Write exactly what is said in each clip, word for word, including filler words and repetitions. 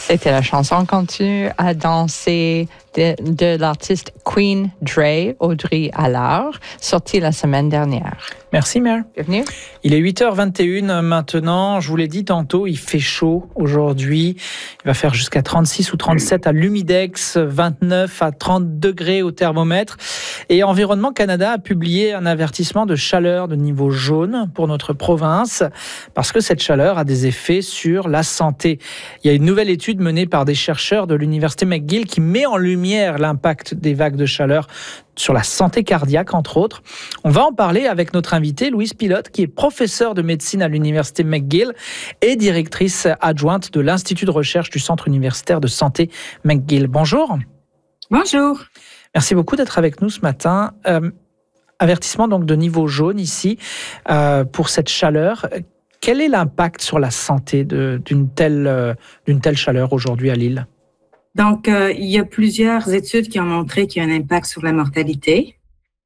C'était la chanson Continue à danser de, de l'artiste Queen Dre, Audrey Allard, sortie la semaine dernière. Merci Mère. Bienvenue. Il est huit heures vingt et une maintenant, je vous l'ai dit tantôt, il fait chaud aujourd'hui. Il va faire jusqu'à trente-six ou trente-sept à l'Humidex, vingt-neuf à trente degrés au thermomètre. Et Environnement Canada a publié un avertissement de chaleur de niveau jaune pour notre province, parce que cette chaleur a des effets sur la santé. Il y a une nouvelle étude menée par des chercheurs de l'Université McGill qui met en lumière l'impact des vagues de chaleur sur la santé cardiaque, entre autres. On va en parler avec notre invitée, Louise Pilote, qui est professeure de médecine à l'Université McGill et directrice adjointe de l'Institut de recherche du Centre universitaire de santé McGill. Bonjour. Bonjour. Merci beaucoup d'être avec nous ce matin. Euh, avertissement donc de niveau jaune ici euh, pour cette chaleur. Quel est l'impact sur la santé de, d'une, telle, euh, d'une telle chaleur aujourd'hui à Lille? Donc, euh, il y a plusieurs études qui ont montré qu'il y a un impact sur la mortalité.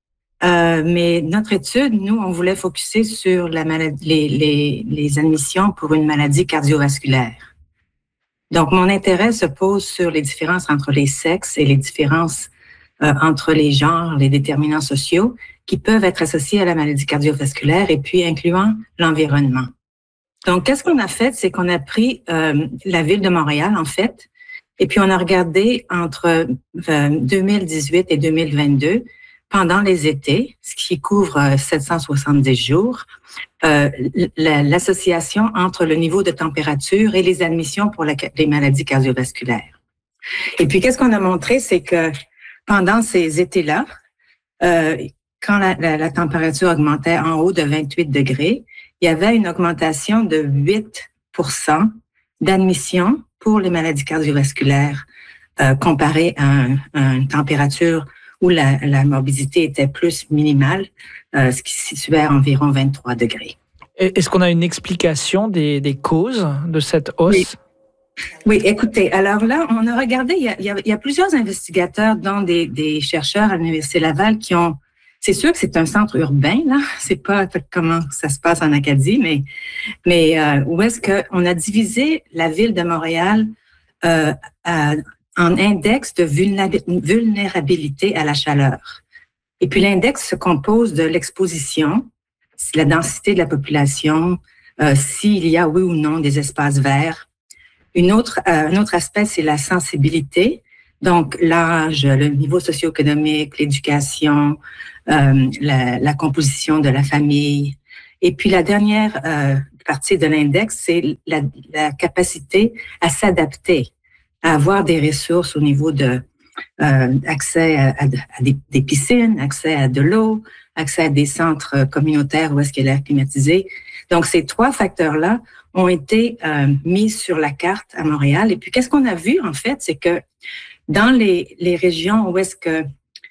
Euh, mais notre étude, nous, on voulait focuser sur la maladie, les, les, les admissions pour une maladie cardiovasculaire. Donc, mon intérêt se pose sur les différences entre les sexes et les différences euh, entre les genres, les déterminants sociaux qui peuvent être associés à la maladie cardiovasculaire et puis incluant l'environnement. Donc, qu'est-ce qu'on a fait? C'est qu'on a pris euh, la ville de Montréal, en fait, et puis on a regardé entre euh, deux mille dix-huit et deux mille vingt-deux, pendant les étés, ce qui couvre sept cent soixante-dix jours, euh, l'association entre le niveau de température et les admissions pour la, les maladies cardiovasculaires. Et puis, qu'est-ce qu'on a montré, c'est que pendant ces étés-là, euh, quand la, la, la température augmentait en haut de vingt-huit degrés, il y avait une augmentation de huit pour cent d'admissions pour les maladies cardiovasculaires euh, comparé à, un, à une température où la, la morbidité était plus minimale, euh, ce qui se situait à environ vingt-trois degrés. Est-ce qu'on a une explication des, des causes de cette hausse? Oui. Oui, écoutez, alors là, on a regardé, il y a, il y a, il y a plusieurs investigateurs, dont des, des chercheurs à l'Université Laval qui ont, c'est sûr que c'est un centre urbain, là, c'est pas comment ça se passe en Acadie, mais, mais euh, où est-ce qu'on a divisé la ville de Montréal euh, à, en index de vulnérabilité à la chaleur. Et puis l'index se compose de l'exposition, la densité de la population, euh, s'il y a oui ou non des espaces verts. Une autre, euh, un autre aspect, c'est la sensibilité, donc l'âge, le niveau socio-économique, l'éducation, euh, la, la composition de la famille. Et puis la dernière euh, partie de l'index, c'est la, la capacité à s'adapter, à avoir des ressources au niveau de euh, accès à, à, à des, des piscines, accès à de l'eau, accès à des centres communautaires où est-ce qu'il y a l'air climatisé. Donc, ces trois facteurs-là ont été euh, mis sur la carte à Montréal. Et puis, qu'est-ce qu'on a vu, en fait, c'est que dans les, les régions où est-ce que,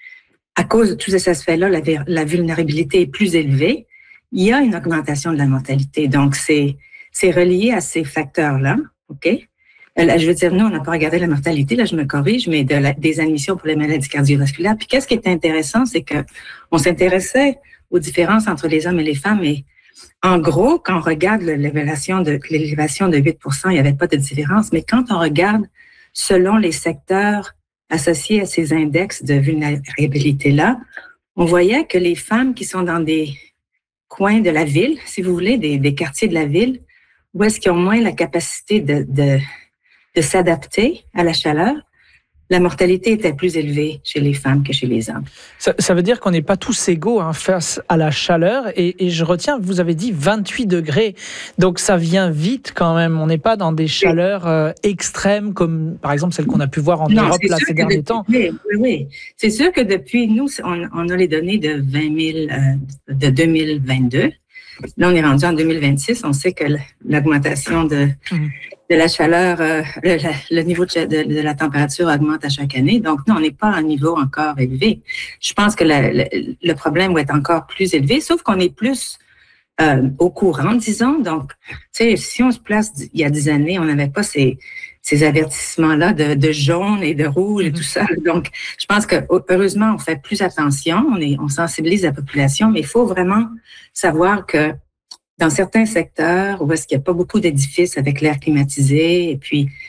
à cause de tous ces aspects-là, la, la vulnérabilité est plus élevée, il y a une augmentation de la mortalité. Donc, c'est, c'est relié à ces facteurs-là, OK? Là, je veux dire, nous, on n'a pas regardé la mortalité, là, je me corrige, mais de la, des admissions pour les maladies cardiovasculaires. Puis, qu'est-ce qui est intéressant, c'est que on s'intéressait aux différences entre les hommes et les femmes. Et en gros, quand on regarde l'élévation de, l'élévation de huit pour cent, il n'y avait pas de différence. Mais quand on regarde selon les secteurs associés à ces index de vulnérabilité-là, on voyait que les femmes qui sont dans des coins de la ville, si vous voulez, des, des quartiers de la ville, où est-ce qu'ils ont moins la capacité de, de de s'adapter à la chaleur, la mortalité était plus élevée chez les femmes que chez les hommes. Ça, ça veut dire qu'on n'est pas tous égaux hein, face à la chaleur. Et, et je retiens, vous avez dit vingt-huit degrés. Donc ça vient vite quand même. On n'est pas dans des chaleurs euh, extrêmes comme par exemple celles qu'on a pu voir en non, Europe là, ces derniers depuis, temps. Oui, oui, oui. C'est sûr que depuis, nous, on, on a les données de vingt mille, euh, de deux mille vingt-deux. Là, on est rendu en deux mille vingt-six. On sait que l'augmentation de, mmh. de la chaleur, euh, le, le niveau de, de, de la température augmente à chaque année. Donc, nous, on n'est pas à un niveau encore élevé. Je pense que la, le, le problème va être encore plus élevé, sauf qu'on est plus euh, au courant, disons. Donc, tu sais, si on se place il y a dix années, on n'avait pas ces, ces avertissements-là de, de jaune et de rouge et tout ça. Donc, je pense que heureusement, on fait plus attention, on, est, on sensibilise la population, mais il faut vraiment savoir que dans certains secteurs où est-ce qu'il n'y a pas beaucoup d'édifices avec l'air climatisé, et puis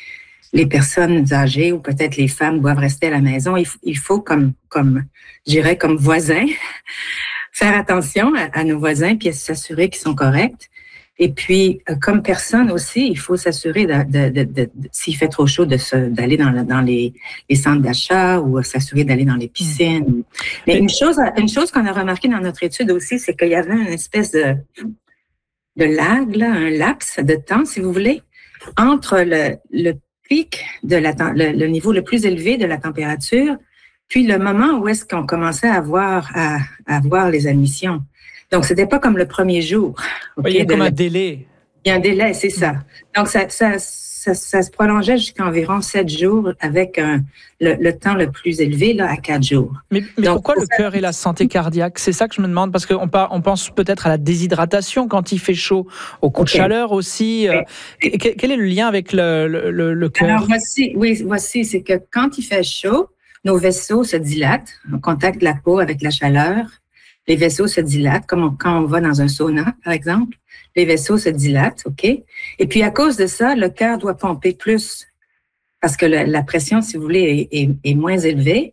les personnes âgées ou peut-être les femmes doivent rester à la maison, il, il faut comme, comme, je dirais, comme voisins, faire attention à, à nos voisins puis s'assurer qu'ils sont corrects. Et puis, comme personne aussi, il faut s'assurer, de, de, de, de, de, s'il fait trop chaud, de se, d'aller dans, dans les, les centres d'achat ou s'assurer d'aller dans les piscines. Mais une chose, une chose qu'on a remarqué dans notre étude aussi, c'est qu'il y avait une espèce de, de lag, là, un laps de temps, si vous voulez, entre le, le pic de la, le, le niveau le plus élevé de la température, puis le moment où est-ce qu'on commençait à voir, à, à voir les admissions. Donc, c'était pas comme le premier jour. Okay, il y a comme un délai. Il y a un délai, c'est ça. Donc, ça, ça, ça, ça se prolongeait jusqu'à environ sept jours avec un, le, le temps le plus élevé, là, à quatre jours. Mais, mais Donc, pourquoi pour le ça... cœur et la santé cardiaque? C'est ça que je me demande, parce qu'on on pense peut-être à la déshydratation quand il fait chaud, au coup okay. de chaleur aussi. Okay. Quel, quel est le lien avec le, le, le cœur? Alors, voici, oui, voici, c'est que quand il fait chaud, nos vaisseaux se dilatent en contact de la peau avec la chaleur. Les vaisseaux se dilatent, comme on, quand on va dans un sauna, par exemple. Les vaisseaux se dilatent, OK? Et puis, à cause de ça, le cœur doit pomper plus parce que le, la pression, si vous voulez, est, est, est moins élevée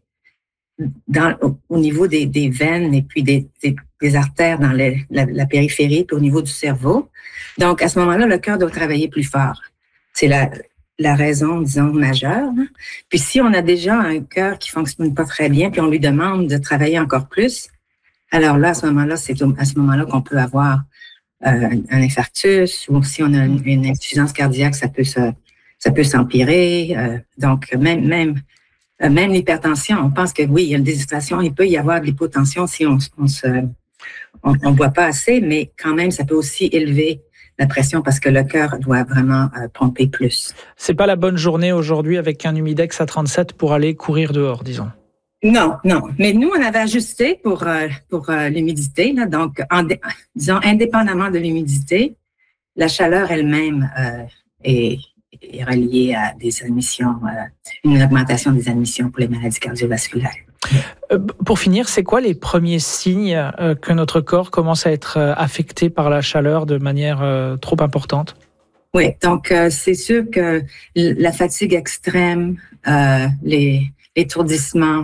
dans, au, au niveau des, des veines et puis des, des, des artères dans les, la, la périphérie puis au niveau du cerveau. Donc, à ce moment-là, le cœur doit travailler plus fort. C'est la, la raison, disons, majeure. Hein? Puis, si on a déjà un cœur qui fonctionne pas très bien puis on lui demande de travailler encore plus, alors là, à ce moment-là, c'est à ce moment-là qu'on peut avoir euh, un infarctus ou si on a une, une insuffisance cardiaque, ça peut se, ça peut s'empirer. Euh, donc, même, même, euh, même l'hypertension, on pense que oui, il y a une déshydratation, il peut y avoir de l'hypotension si on, on se, on, on boit pas assez, mais quand même, ça peut aussi élever la pression parce que le cœur doit vraiment euh, pomper plus. C'est pas la bonne journée aujourd'hui avec un humidex à trente-sept pour aller courir dehors, disons. Non, non. Mais nous, on avait ajusté pour, euh, pour euh, l'humidité. Là, donc, en, disons, indépendamment de l'humidité, la chaleur elle-même euh, est, est reliée à des admissions, euh, une augmentation des admissions pour les maladies cardiovasculaires. Euh, pour finir, c'est quoi les premiers signes euh, que notre corps commence à être euh, affecté par la chaleur de manière euh, trop importante? Oui, donc euh, c'est sûr que la fatigue extrême, euh, les, l'étourdissement,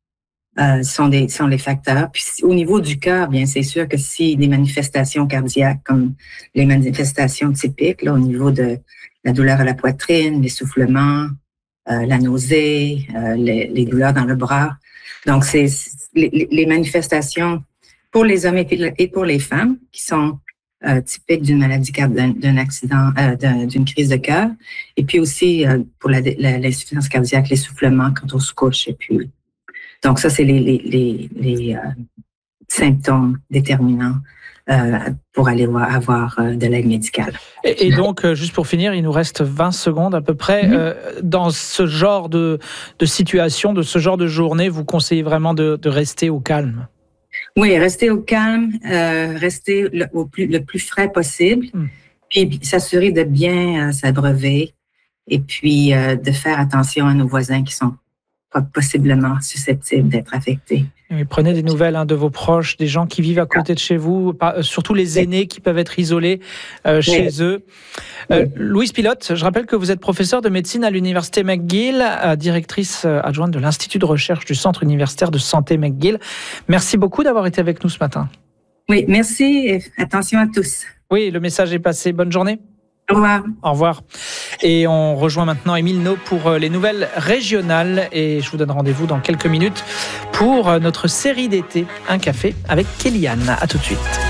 Euh, sont des sont les facteurs. Puis au niveau du cœur, bien c'est sûr que si des manifestations cardiaques comme les manifestations typiques là au niveau de la douleur à la poitrine, l'essoufflement, euh, la nausée, euh, les, les douleurs dans le bras. Donc c'est les, les manifestations pour les hommes et pour les femmes qui sont euh, typiques d'une maladie cardiaque, d'un accident, euh, d'un, d'une crise de cœur. Et puis aussi euh, pour la, la, l'insuffisance cardiaque, l'essoufflement quand on se couche et puis donc, ça, c'est les, les, les, les euh, symptômes déterminants euh, pour aller voir, avoir euh, de l'aide médicale. Et, et donc, euh, juste pour finir, il nous reste vingt secondes à peu près. Mm-hmm. Euh, dans ce genre de, de situation, de ce genre de journée, vous conseillez vraiment de, de rester au calme? Oui, rester au calme, euh, rester le, au plus, le plus frais possible, mm. puis s'assurer de bien euh, s'abreuver et puis euh, de faire attention à nos voisins qui sont possiblement susceptibles d'être affectés. Et prenez des nouvelles hein, de vos proches, des gens qui vivent à côté de chez vous, pas, surtout les aînés qui peuvent être isolés euh, chez oui. eux. Euh, oui. Louise Pilote, je rappelle que vous êtes professeure de médecine à l'Université McGill, euh, directrice euh, adjointe de l'Institut de recherche du Centre universitaire de santé McGill. Merci beaucoup d'avoir été avec nous ce matin. Oui, merci et attention à tous. Oui, le message est passé. Bonne journée. Au revoir. Au revoir. Et on rejoint maintenant Émile Naud pour les nouvelles régionales. Et je vous donne rendez-vous dans quelques minutes pour notre série d'été, Un café avec Kéliane. À tout de suite.